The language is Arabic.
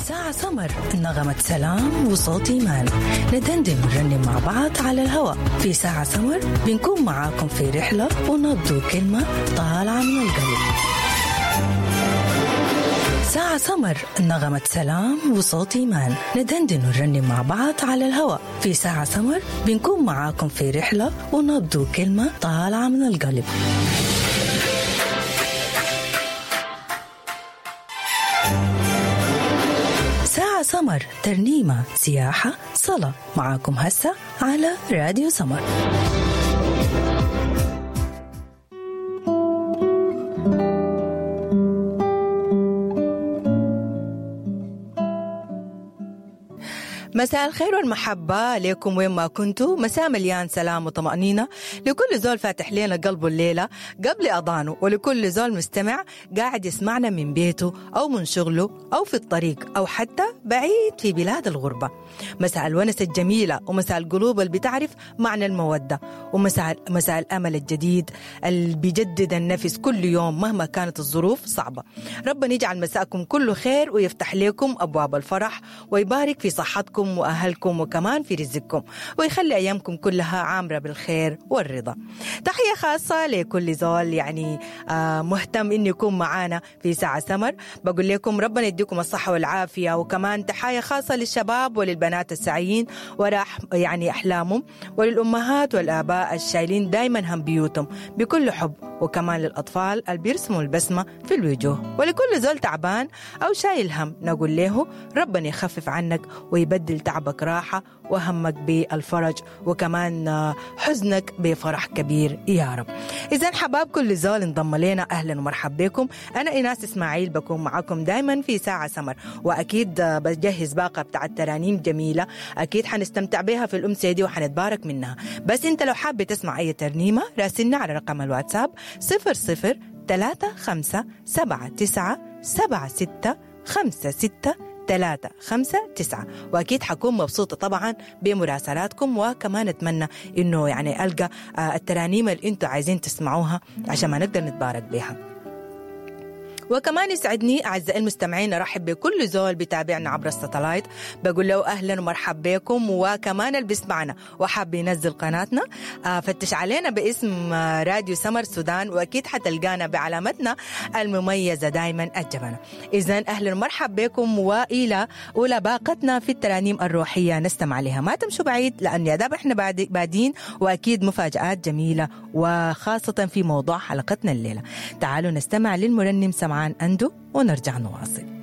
ساعة سمر، نغمة سلام وصوت إيمان، ندندن ونرنم مع بعض على الهواء. في ساعة سمر بنكون معاكم في رحلة ونبدو كلمة طالعة من القلب. ساعة سمر، نغمة سلام وصوت إيمان، ندندن ونرنم مع بعض على الهواء. في ساعة سمر بنكون معاكم في رحلة ونبدو كلمة طالعة من القلب. ساعة سمر، ترنيمة، سياحة، صلاة، معاكم هسه على راديو سمر. مساء الخير والمحبة لكم وين ما كنتوا. مساء مليان سلام وطمأنينة لكل زول فاتح لنا قلبه الليلة قبل أضانه، ولكل زول مستمع قاعد يسمعنا من بيته أو من شغله أو في الطريق أو حتى بعيد في بلاد الغربة. مساء الونس الجميلة ومساء القلوب اللي بتعرف معنى المودة، ومساء الأمل الجديد اللي بيجدد النفس كل يوم مهما كانت الظروف صعبة. ربنا يجعل مساءكم كله خير ويفتح لكم أبواب الفرح ويبارك في صحتكم وأهلكم وكمان في رزقكم، ويخلي أيامكم كلها عامرة بالخير والرضا. تحية خاصة لكل زول يعني مهتم إنه يكون معانا في ساعة سمر. بقول لكم ربنا يديكم الصحة والعافية، وكمان تحية خاصة للشباب وللبنات السعيين وراء يعني أحلامهم، وللأمهات والآباء الشايلين دايما هم بيوتهم بكل حب، وكمان للأطفال اللي بيرسموا البسمة في الوجوه، ولكل زول تعبان أو شايل هم نقول له ربنا يخفف عنك ويبدل تعبك راحة وهمك بالفرج، وكمان حزنك بفرح كبير يا رب. إذن حباب كل زول انضم لنا أهلا ومرحب بكم. أنا إيناس إسماعيل بكون معكم دايما في ساعة سمر، وأكيد بجهز باقة بتاعت ترانيم جميلة أكيد حنستمتع بها في الأمسية دي وحنتبارك منها. بس أنت لو حابة تسمع أي ترنيمة راسلنا على رقم الواتساب 0035797656، وأكيد حكون مبسوطة طبعا بمراسلاتكم، وكمان أتمنى إنه يعني ألقى الترانيم اللي أنتوا عايزين تسمعوها عشان ما نقدر نتبارك بها. وكمان يسعدني أعزائي المستمعين أرحب بكل زول بتابعنا عبر الساتلايت، بقول له أهلا ومرحب بكم، وكمان اللي بيسمعنا وحاب ينزل قناتنا فتش علينا باسم راديو سمر سودان، وأكيد حتلقانا بعلامتنا المميزة دايما الجبنة. إذن أهلا ومرحب بكم، وإلى أولى باقتنا في الترانيم الروحية نستمع عليها. ما تمشوا بعيد لأن يا داب إحنا بادين، وأكيد مفاجآت جميلة وخاصة في موضوع حلقتنا الليلة. تعالوا نستمع للمرنم سمعان أندو ونرجع نواصل.